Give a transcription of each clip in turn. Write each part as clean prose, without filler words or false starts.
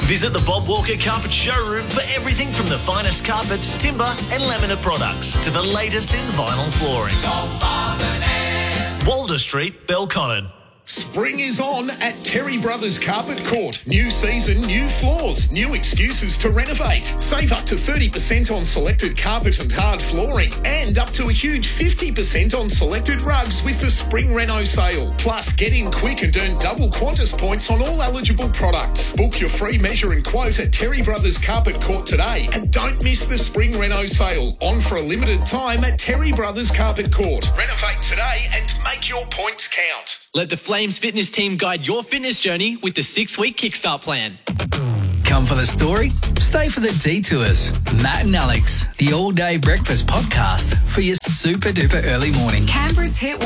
Visit the Bob Walker Carpet Showroom for everything from the finest carpets, timber and laminate products to the latest in vinyl flooring. Walder Street, Belconnen. Spring is on at Terry Brothers Carpet Court. New season, new floors, new excuses to renovate. Save up to 30% on selected carpet and hard flooring and up to a huge 50% on selected rugs with the Spring Reno sale. Plus, get in quick and earn double Qantas points on all eligible products. Book your free measure and quote at Terry Brothers Carpet Court today and don't miss the Spring Reno sale. On for a limited time at Terry Brothers Carpet Court. Renovate today and make your points count. Let the Flames fitness team guide your fitness journey with the 6-week Kickstart plan. Come for the story, stay for the detours. Matt and Alex, the all-day breakfast podcast for your super-duper early morning. Canberra's Hit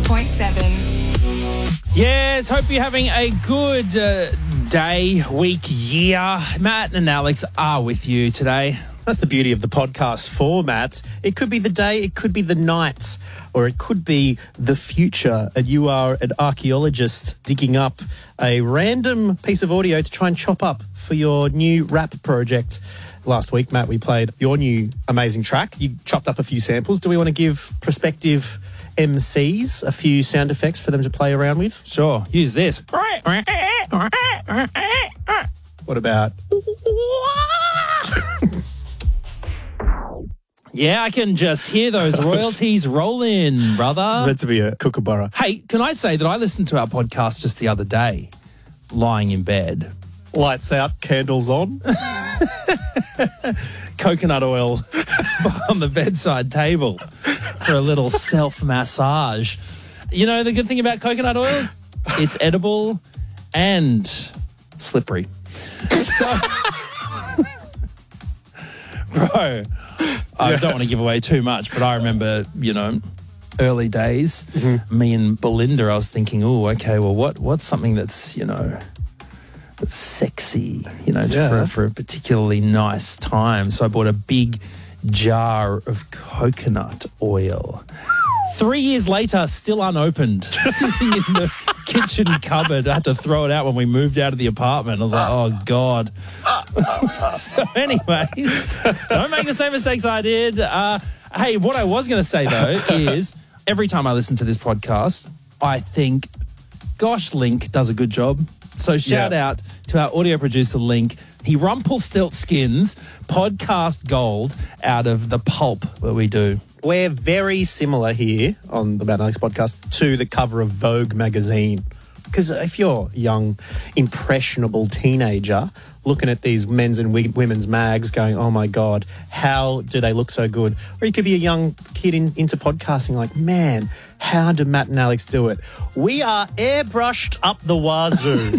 104.7. Yes, hope you're having a good day, week, year. Matt and Alex are with you today. That's the beauty of the podcast format. It could be the day, it could be the night, or it could be the future. And you are an archaeologist digging up a random piece of audio to try and chop up for your new rap project. Last week, Matt, we played your new amazing track. You chopped up a few samples. Do we want to give prospective MCs a few sound effects for them to play around with? Sure, use this. What about... Yeah, I can just hear those royalties roll in, brother. It's meant to be a kookaburra. Hey, can I say that I listened to our podcast just the other day, lying in bed. Lights out, candles on. Coconut oil on the bedside table for a little self-massage. You know the good thing about coconut oil? It's edible and slippery. So, bro... I don't want to give away too much, but I remember, early days, me and Belinda, I was thinking, okay, well, what's something that's, that's sexy, for a particularly nice time. So I bought a big jar of coconut oil. 3 years later, still unopened, sitting in the kitchen cupboard. I had to throw it out when we moved out of the apartment. I was like, oh, God. So anyway, don't make the same mistakes I did. Hey, what I was going to say, though, is every time I listen to this podcast, I think, gosh, Link does a good job. So shout out to our audio producer, Link. He Rumpelstiltskins podcast gold out of the pulp that we do. We're very similar here on the Matt and Alex podcast to the cover of Vogue magazine. Because if you're a young, impressionable teenager looking at these men's and women's mags going, oh, my God, how do they look so good? Or you could be a young kid into podcasting like, man, how do Matt and Alex do it? We are airbrushed up the wazoo.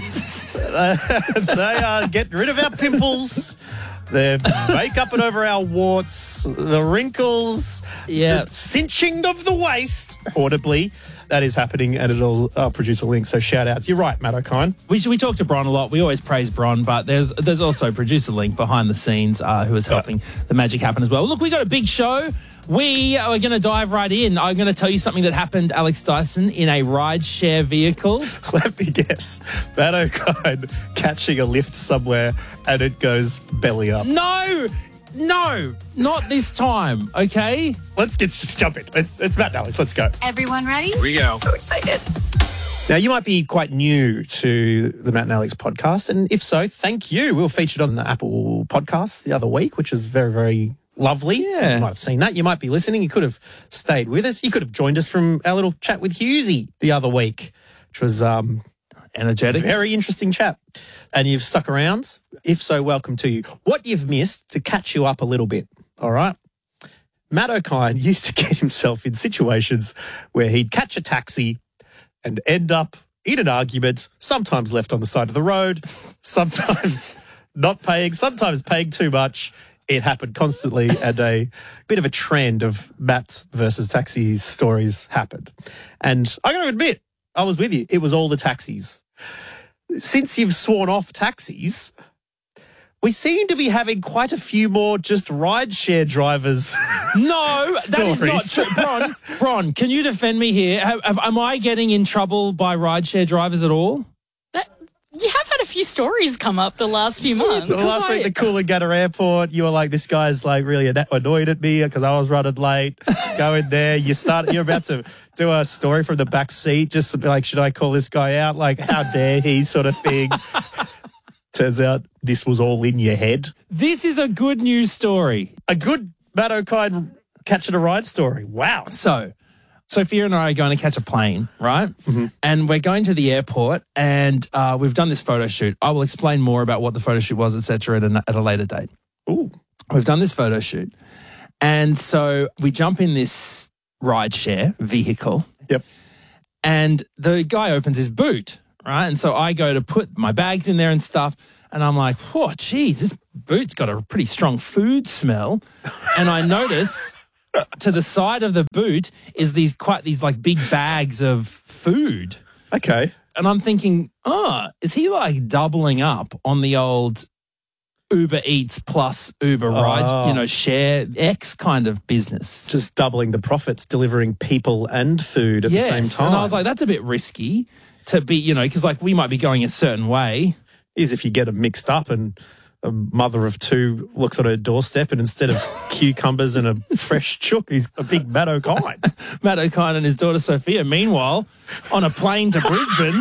They are getting rid of our pimples. They're make-upping over our warts, the wrinkles, the cinching of the waist, audibly. That is happening, and it'll produce a link. So shout-outs. You're right, Matt O'Kine. We talk to Bron a lot. We always praise Bron, but there's also producer Link behind the scenes who is helping the magic happen as well. Look, we got a big show. We are going to dive right in. I'm going to tell you something that happened, Alex Dyson, in a ride-share vehicle. Let me guess. Matt O'Kine catching a lift somewhere and it goes belly up. No, not this time, okay? Let's just jump in. It's Matt and Alex. Let's go. Everyone ready? Here we go. So excited. Now, you might be quite new to the Matt and Alex podcast, and if so, thank you. We were featured on the Apple Podcasts the other week, which is very, very lovely. Yeah. You might have seen that. You might be listening. You could have stayed with us. You could have joined us from our little chat with Hughesy the other week, which was energetic. Very interesting chat. And you've stuck around. If so, welcome to you. What you've missed, to catch you up a little bit, all right? Matt O'Kine used to get himself in situations where he'd catch a taxi and end up in an argument, sometimes left on the side of the road, sometimes not paying, sometimes paying too much. It happened constantly, and a bit of a trend of Matt versus taxi stories happened. And I got to admit, I was with you. It was all the taxis. Since you've sworn off taxis, we seem to be having quite a few more just rideshare drivers. No, that is not true. Bron, can you defend me here? Am I getting in trouble by rideshare drivers at all? You have had a few stories come up the last few months. The last week, the Coolangatta Airport, you were like, this guy's like really annoyed at me because I was running late. Go in there. You're about to do a story from the back seat just to be like, should I call this guy out? Like, how dare he sort of thing. Turns out this was all in your head. This is a good news story. A good Matt O'Kine catching a ride story. Wow. So, Sophia and I are going to catch a plane, right? Mm-hmm. And we're going to the airport, and we've done this photo shoot. I will explain more about what the photo shoot was, etc., at a later date. Ooh. We've done this photo shoot. And so we jump in this rideshare vehicle. Yep. And the guy opens his boot, right? And so I go to put my bags in there and stuff. And I'm like, oh, geez, this boot's got a pretty strong food smell. And I notice to the side of the boot is these like big bags of food. Okay. And I'm thinking, is he like doubling up on the old Uber Eats plus Uber Ride, share X kind of business? Just doubling the profits, delivering people and food at the same time. And I was like, that's a bit risky to be, because like we might be going a certain way. Is if you get them mixed up and a mother of two looks on her doorstep and instead of cucumbers and a fresh chook, he's a big Matt O'Kine. Matt O'Kine and his daughter Sophia. Meanwhile, on a plane to Brisbane,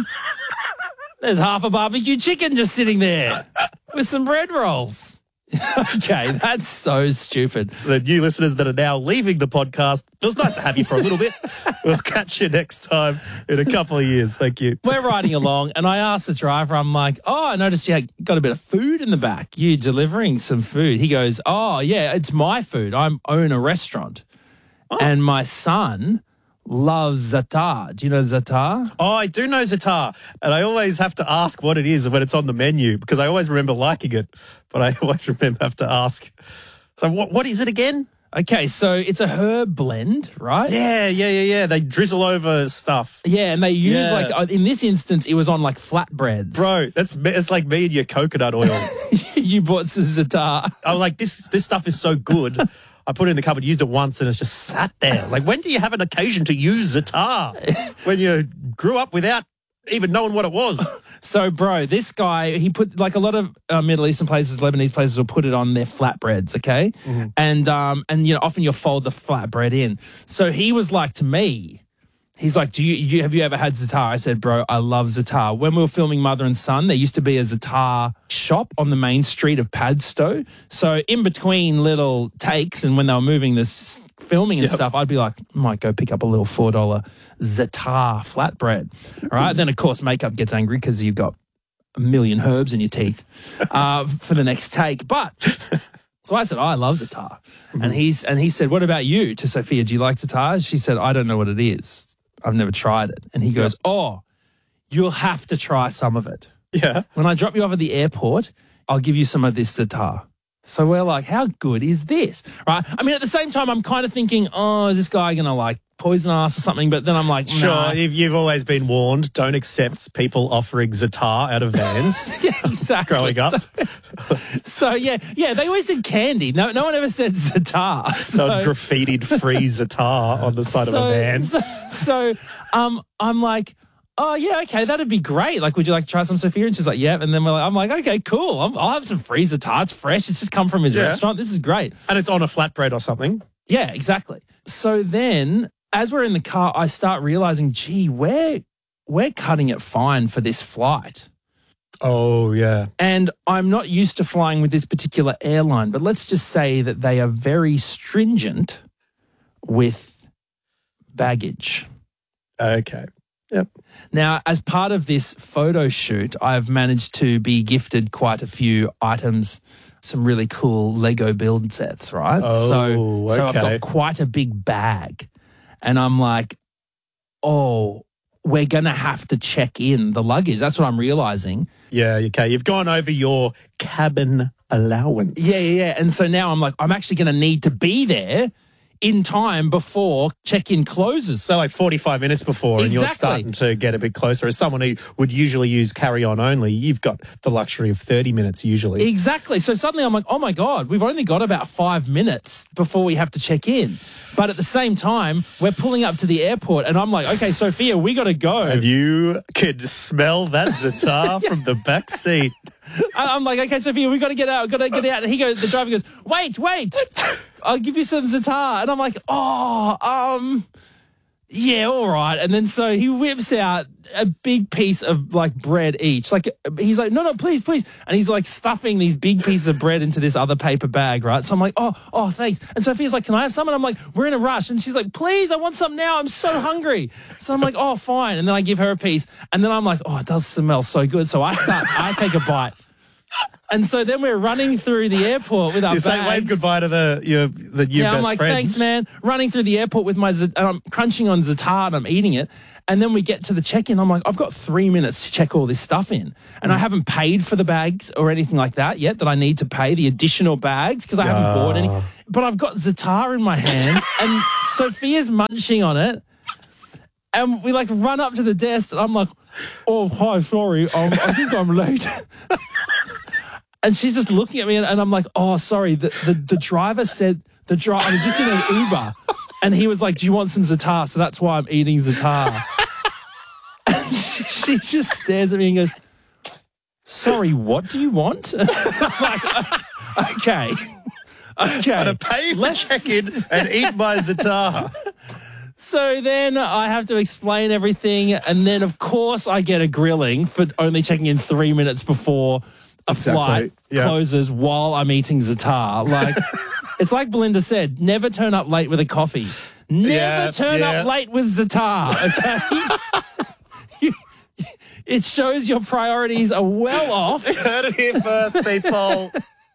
there's half a barbecue chicken just sitting there with some bread rolls. Okay, that's so stupid. The new listeners that are now leaving the podcast, it was nice to have you for a little bit. We'll catch you next time in a couple of years. Thank you. We're riding along, and I asked the driver, I'm like, I noticed you got a bit of food in the back. You delivering some food. He goes, oh, yeah, it's my food. I own a restaurant. Oh. And my son loves za'atar. Do you know za'atar? Oh, I do know za'atar. And I always have to ask what it is when it's on the menu because I always remember liking it, but I always have to ask. So what is it again? Okay, so it's a herb blend, right? Yeah. They drizzle over stuff. Yeah, and they use like, in this instance, it was on like flatbreads. Bro, it's like me and your coconut oil. You bought some za'atar. I was like, this stuff is so good. I put it in the cupboard, used it once, and it's just sat there. Like, when do you have an occasion to use za'atar? When you grew up without even knowing what it was. So, bro, this guy, he put, like a lot of Middle Eastern places, Lebanese places will put it on their flatbreads, okay? Mm-hmm. And often you'll fold the flatbread in. So he was like to me, he's like, have you ever had za'atar? I said, bro, I love za'atar. When we were filming Mother and Son, there used to be a za'atar shop on the main street of Padstow. So in between little takes and when they were moving this filming and stuff, I'd be like, might go pick up a little $4 za'atar flatbread. All right. Then, of course, makeup gets angry because you've got a million herbs in your teeth for the next take. But so I said, I love za'atar. Mm-hmm. And he said, what about you? To Sophia, do you like za'atar? She said, I don't know what it is. I've never tried it. And he goes, oh, you'll have to try some of it. Yeah. When I drop you off at the airport, I'll give you some of this za'atar. So we're like, how good is this? Right? I mean, at the same time, I'm kind of thinking, oh, is this guy going to like poison us or something? But then I'm like, sure, nah. You've always been warned, don't accept people offering za'atar out of vans. Yeah, exactly. Growing up. So yeah, they always said candy. No one ever said za'atar. So graffitied free za'atar on the side of a van. So I'm like, oh, yeah, okay, that'd be great. Like, would you like to try some, Sophia? And she's like, yeah. And then I'm like, okay, cool. I'll have some free za'atar. It's fresh. It's just come from his restaurant. This is great. And it's on a flatbread or something. Yeah, exactly. So then as we're in the car, I start realizing, gee, we're cutting it fine for this flight. Oh, yeah. And I'm not used to flying with this particular airline, but let's just say that they are very stringent with baggage. Okay. Yep. Now, as part of this photo shoot, I've managed to be gifted quite a few items, some really cool Lego build sets, right? Oh, So I've got quite a big bag. And I'm like, oh, we're going to have to check in the luggage. That's what I'm realizing. Yeah, okay. You've gone over your cabin allowance. Yeah. And so now I'm like, I'm actually going to need to be there in time before check-in closes. So like 45 minutes before and you're Exactly. starting to get a bit closer. As someone who would usually use carry-on only, you've got the luxury of 30 minutes usually. Exactly. So suddenly I'm like, oh my God, we've only got about 5 minutes before we have to check in. But at the same time, we're pulling up to the airport and I'm like, okay, Sophia, we got to go. And you can smell that za'atar from the back seat. I'm like, okay, Sophia, we got to get out. Got to get out. And the driver goes, wait. I'll give you some za'atar. And I'm like, yeah, all right. And then so he whips out a big piece of like bread each. Like he's like, no, please. And he's like stuffing these big pieces of bread into this other paper bag, right? So I'm like, oh, thanks. And Sophia's like, can I have some? And I'm like, we're in a rush. And she's like, please, I want some now. I'm so hungry. So I'm like, oh, fine. And then I give her a piece. And then I'm like, oh, it does smell so good. So I take a bite. And so then we're running through the airport with our You bags. say wave goodbye to the new best I'm like, friends. thanks, man. Running through the airport with my, I'm crunching on za'atar and I'm eating it. And then we get to the check-in. I'm like, I've got 3 minutes to check all this stuff in. And I haven't paid for the bags or anything like that yet that I need to pay, the additional bags, because I haven't bought any. But I've got za'atar in my hand and Sophia's munching on it. And we like run up to the desk and I'm like, oh, hi, sorry. I think I'm late. And she's just looking at me and I'm like, oh, sorry. The driver said, I was just in an Uber and he was like, do you want some za'atar? So that's why I'm eating za'atar. And she just stares at me and goes, sorry, what do you want? I'm like, okay. I'm going to pay for check-in and eat my za'atar. So then I have to explain everything. And then, of course, I get a grilling for only checking in 3 minutes before a flight closes while I'm eating za'atar. Like, it's like Belinda said, never turn up late with a coffee. Never turn up late with za'atar, okay? It shows your priorities are well off. Heard it here first, people.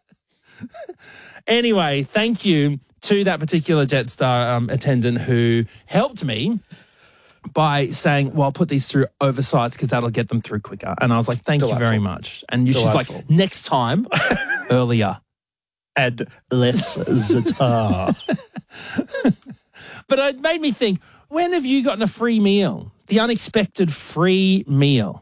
Anyway, thank you to that particular Jetstar attendant who helped me by saying, well, I'll put these through oversized because that'll get them through quicker. And I was like, thank you very much. And she's like, next time, earlier. And less za'atar. But it made me think, when have you gotten a free meal? The unexpected free meal.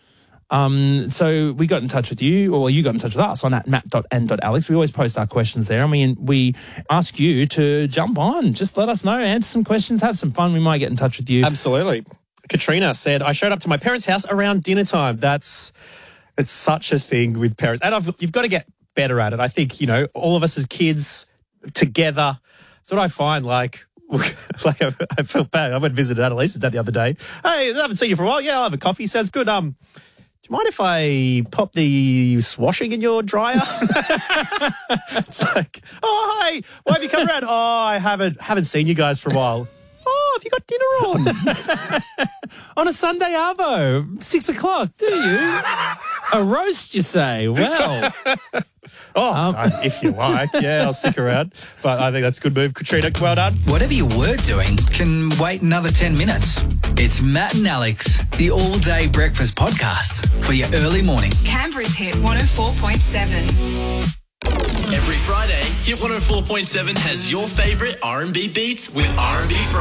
So we got in touch with you, or you got in touch with us on at matt.and.alex. We always post our questions there. I mean, we ask you to jump on. Just let us know, answer some questions, have some fun. We might get in touch with you. Absolutely. Katrina said, I showed up to my parents' house around dinner time. It's such a thing with parents. And you've got to get better at it. I think, all of us as kids together, that's what I find, like I feel bad. I went and visited Annalise's dad the other day. Hey, I haven't seen you for a while. Yeah, I'll have a coffee. Sounds good. Do you mind if I pop the washing in your dryer? It's like, oh, hi, why have you come around? Oh, I haven't seen you guys for a while. Oh, have you got dinner on? On a Sunday arvo, 6 o'clock, do you? A roast, you say? Well. If you like, I'll stick around. But I think that's a good move. Katrina, well done. Whatever you were doing can wait another 10 minutes. It's Matt and Alex, the all-day breakfast podcast for your early morning. Canberra's Hit 104.7. Every Friday, Hit 104.7 has your favourite R&B beats with R&B Friday.